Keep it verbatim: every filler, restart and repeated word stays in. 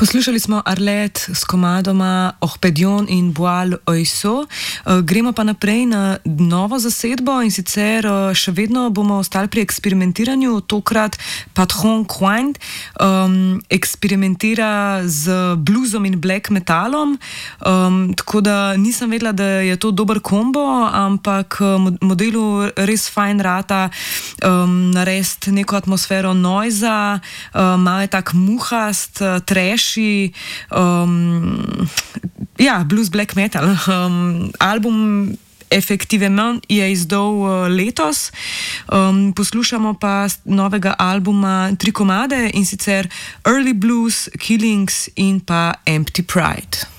Poslušali smo Arlette s komadoma Orpedion in Boile Oiseau. Gremo pa naprej na novo zasedbo in sicer še vedno bomo ostali pri eksperimentiranju, tokrat Patron Quine um, eksperimentira z bluesom in black metalom, um, tako da nisem vedela, da je to dober kombo, ampak modelu res fajn rata um, narediti neko atmosfero noiza, um, malo je tak muhast, trash. Um, ja, blues black metal. Um, album Effectivement je izdal uh, letos. Um, poslušamo pa novega albuma tri komade in sicer Early Blues, Killings in pa Empty Pride.